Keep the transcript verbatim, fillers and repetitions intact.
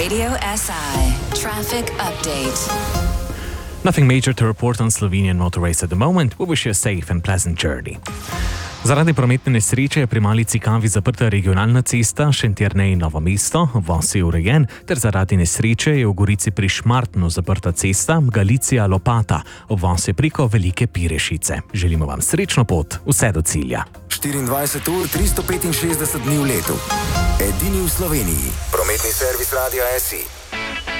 Radio S I. Traffic update. Nothing major to report on Slovenian motorways at the moment. We wish you a safe and pleasant journey. Zaradi prometne nesreče je pri Mali Cikavi zaprta regionalna cesta Šentjernej-Novo mesto, voz je urejen, ter zaradi nesreče je v Gorici pri Šmartnu zaprta cesta Galicija-Lopata, obvoz je preko Velike Pirešice. Želimo vam srečno pot, vse do cilja. štiriindvajset ur, tristo petinšestdeset dni v letu. Edini v Sloveniji. Prometni servis Radia S I.